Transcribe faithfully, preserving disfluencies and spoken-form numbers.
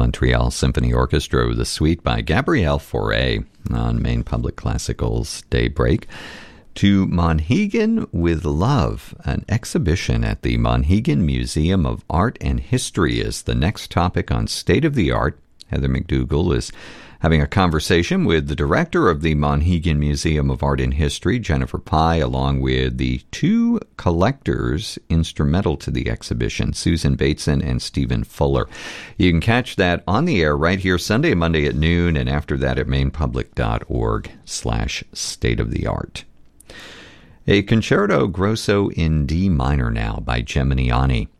Montreal Symphony Orchestra with a suite by Gabrielle Fauré on Maine Public Classical's Daybreak. To Monhegan with Love, an exhibition at the Monhegan Museum of Art and History is the next topic on State of the Art. Heather McDougall is having a conversation with the director of the Monhegan Museum of Art and History, Jennifer Pye, along with the two collectors instrumental to the exhibition, Susan Bateson and Stephen Fuller. You can catch that on the air right here Sunday and Monday at noon, and after that at mainpublic.org slash state of the art. A concerto grosso in D minor now by Geminiani.